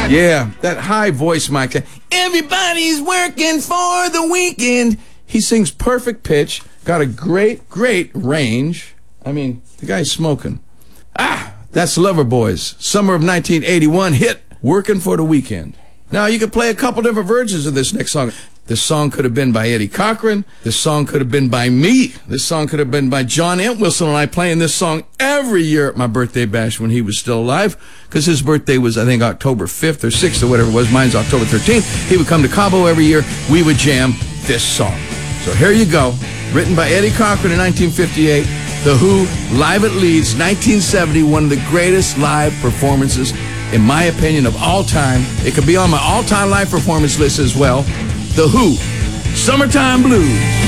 Yeah, that high voice, Mike. Everybody's working for the weekend. He sings perfect pitch, got a great, great range. I mean, the guy's smoking. That's Loverboys, summer of 1981 hit, Working for the Weekend. Now, you could play a couple different versions of this next song. This song could have been by Eddie Cochran. This song could have been by me. This song could have been by John Entwistle, and I playing this song every year at my birthday bash when he was still alive, because his birthday was, I think, October 5th or 6th or whatever it was. Mine's October 13th. He would come to Cabo every year. We would jam this song. So here you go. Written by Eddie Cochran in 1958. The Who, live at Leeds, 1970, one of the greatest live performances, in my opinion, of all time. It could be on my all-time live performance list as well. The Who, Summertime Blues.